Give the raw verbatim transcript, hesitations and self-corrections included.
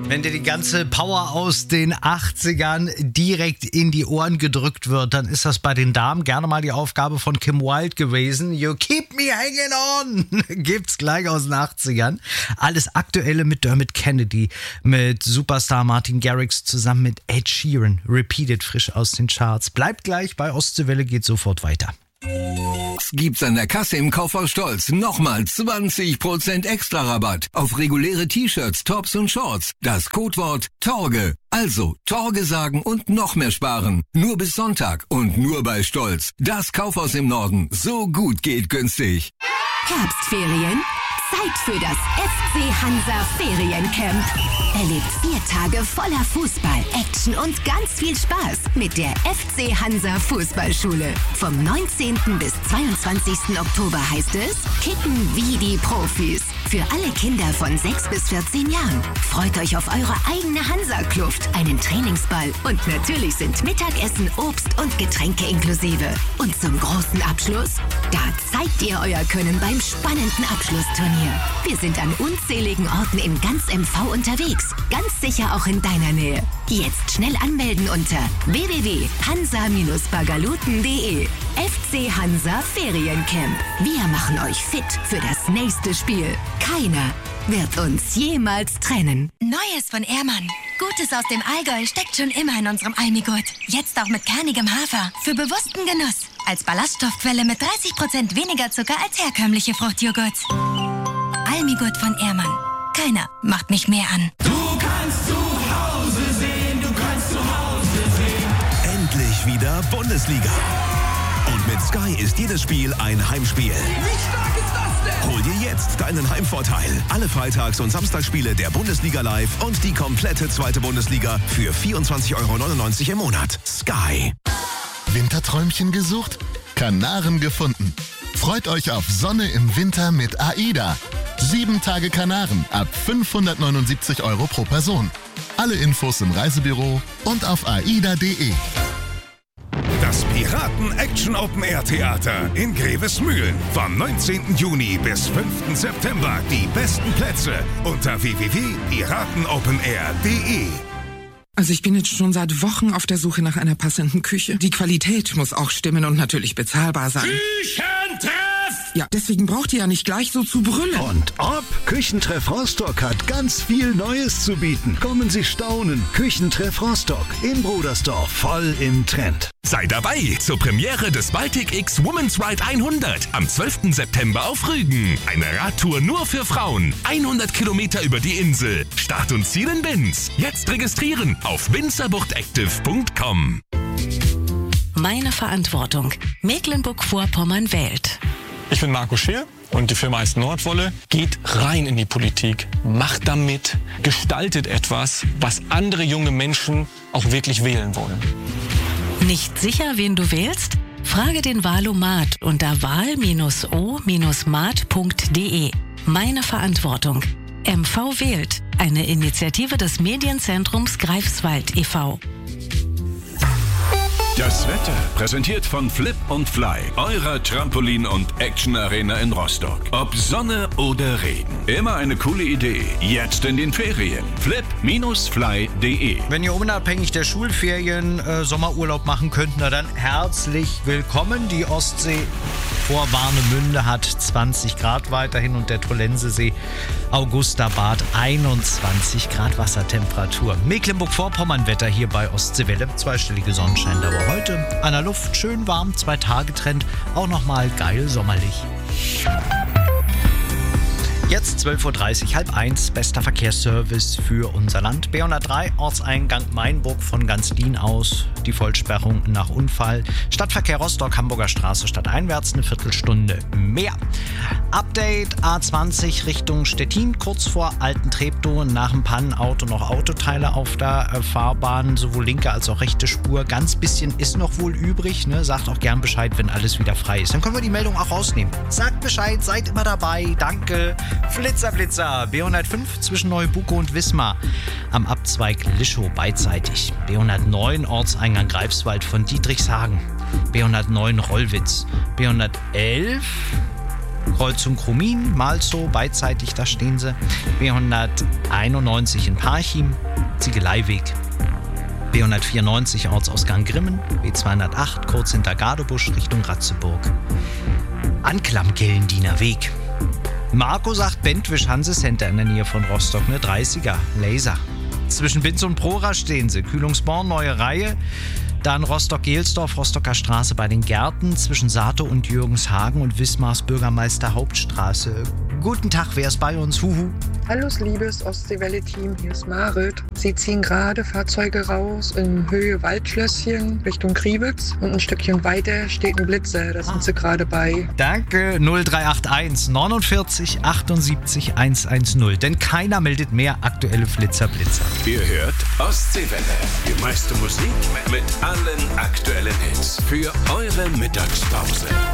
Wenn dir die ganze Power aus den achtzigern direkt in die Ohren gedrückt wird, dann ist das bei den Damen gerne mal die Aufgabe von Kim Wilde gewesen. You keep me hanging on. Gibt's gleich aus den achtzigern. Alles Aktuelle mit Dermot Kennedy, mit Superstar Martin Garrix zusammen mit Ed Sheeran. Repeated frisch aus den Charts. Bleibt gleich bei Ostseewelle, geht sofort weiter. Gibt's an der Kasse im Kaufhaus Stolz nochmal zwanzig Prozent extra Rabatt auf reguläre T-Shirts, Tops und Shorts. Das Codewort Torge. Also Torge sagen und noch mehr sparen. Nur bis Sonntag und nur bei Stolz. Das Kaufhaus im Norden. So gut geht günstig. Herbstferien? Zeit für das F C Hansa Feriencamp. Erlebt vier Tage voller Fußball, Action und ganz viel Spaß mit der F C Hansa Fußballschule. Vom neunzehnten bis zweiundzwanzigsten Oktober heißt es Kicken wie die Profis. Für alle Kinder von sechs bis vierzehn Jahren. Freut euch auf eure eigene Hansa-Kluft, einen Trainingsball und natürlich sind Mittagessen, Obst und Getränke inklusive. Und zum großen Abschluss, da zeigt ihr euer Können beim spannenden Abschlussturnier. Wir sind an unzähligen Orten in ganz M V unterwegs. Ganz sicher auch in deiner Nähe. Jetzt schnell anmelden unter w w w punkt hansa bagaluten punkt de. F C Hansa Feriencamp. Wir machen euch fit für das nächste Spiel. Keiner wird uns jemals trennen. Neues von Ehrmann. Gutes aus dem Allgäu steckt schon immer in unserem Almigurt. Jetzt auch mit kernigem Hafer. Für bewussten Genuss. Als Ballaststoffquelle mit dreißig Prozent weniger Zucker als herkömmliche Fruchtjoghurts. Almigurt von Ehrmann. Keiner macht mich mehr an. Du kannst zu Hause sehen, du kannst zu Hause sehen. Endlich wieder Bundesliga. Und mit Sky ist jedes Spiel ein Heimspiel. Wie stark ist das denn? Hol dir jetzt deinen Heimvorteil. Alle Freitags- und Samstagsspiele der Bundesliga live und die komplette zweite Bundesliga für vierundzwanzig Euro neunundneunzig im Monat. Sky. Winterträumchen gesucht? Kanaren gefunden. Freut euch auf Sonne im Winter mit AIDA. Sieben Tage Kanaren ab fünfhundertneunundsiebzig Euro pro Person. Alle Infos im Reisebüro und auf aida punkt de. Das Piraten-Action-Open-Air-Theater in Grevesmühlen. Vom neunzehnten Juni bis fünften September. Die besten Plätze unter w w w punkt piratenopenair punkt de. Also ich bin jetzt schon seit Wochen auf der Suche nach einer passenden Küche. Die Qualität muss auch stimmen und natürlich bezahlbar sein. Küchentreff! Ja, deswegen braucht ihr ja nicht gleich so zu brüllen. Und ob? Küchentreff Rostock hat ganz viel Neues zu bieten. Kommen Sie staunen. Küchentreff Rostock in Brudersdorf, voll im Trend. Sei dabei zur Premiere des Baltic X Women's Ride hundert am zwölften September auf Rügen. Eine Radtour nur für Frauen. hundert Kilometer über die Insel. Start und Ziel in Binz. Jetzt registrieren auf winzerbuchtactive punkt com. Meine Verantwortung. Mecklenburg-Vorpommern wählt. Ich bin Marco Scheer und die Firma heißt Nordwolle. Geht rein in die Politik, macht damit, gestaltet etwas, was andere junge Menschen auch wirklich wählen wollen. Nicht sicher, wen du wählst? Frage den Wahlomat unter wahl o mat punkt de. Meine Verantwortung. M V wählt. Eine Initiative des Medienzentrums Greifswald e V Das Wetter präsentiert von Flip und Fly, eurer Trampolin- und Action-Arena in Rostock. Ob Sonne oder Regen, immer eine coole Idee. Jetzt in den Ferien. flip Bindestrich fly punkt de. Wenn ihr unabhängig der Schulferien äh, Sommerurlaub machen könnt, na dann herzlich willkommen. Die Ostsee vor Warnemünde hat zwanzig Grad weiterhin und der Tollensesee Augustabad einundzwanzig Grad Wassertemperatur. Mecklenburg-Vorpommern-Wetter hier bei Ostseewelle. Zweistellige Sonnenscheindauer heute. An der Luft schön warm, zwei Tage Trend, auch nochmal geil sommerlich. Jetzt zwölf Uhr dreißig, halb eins, bester Verkehrsservice für unser Land. B hundertdrei, Ortseingang Mainburg von Ganzlin aus. Die Vollsperrung nach Unfall. Stadtverkehr Rostock, Hamburger Straße stadteinwärts, eine Viertelstunde mehr. Update A zwanzig Richtung Stettin, kurz vor Alten-Treptow. Nach dem Pannenauto noch Autoteile auf der äh, Fahrbahn, sowohl linke als auch rechte Spur. Ganz bisschen ist noch wohl übrig. Ne? Sagt auch gern Bescheid, wenn alles wieder frei ist. Dann können wir die Meldung auch rausnehmen. Sagt Bescheid, seid immer dabei. Danke. Flitzer, Flitzer, B hundertfünf zwischen Neubuko und Wismar. Am Abzweig Lischow beidseitig. B hundertneun Ortseingang Greifswald von Dietrichshagen. B hundertneun Rollwitz. B hundertelf Kreuzung Chromin, Malzow, beidseitig, da stehen sie. B hunderteinundneunzig in Parchim, Ziegeleiweg. B hundertvierundneunzig Ortsausgang Grimmen, B zweihundertacht kurz hinter Gardebusch Richtung Ratzeburg. Anklam Gellendiener Weg. Marco sagt Bentwisch Hansecenter in der Nähe von Rostock, eine dreißiger, Laser. Zwischen Binz und Prora stehen sie, Kühlungsborn, neue Reihe. Dann Rostock-Gelsdorf, Rostocker Straße bei den Gärten, zwischen Sato und Jürgenshagen und Wismars Bürgermeister Hauptstraße. Guten Tag, wer ist bei uns? Huhu. Hallo, liebes Ostseewelle-Team, hier ist Marit. Sie ziehen gerade Fahrzeuge raus in Höhe Waldschlösschen Richtung Kriebitz und ein Stückchen weiter steht ein Blitzer, da sind sie gerade bei. Danke, null drei acht eins neunundvierzig achtundsiebzig hundertzehn, denn keiner meldet mehr aktuelle Flitzer Blitzer. Ihr hört Ostseewelle, die meiste Musik mit allen aktuellen Hits für eure Mittagspause.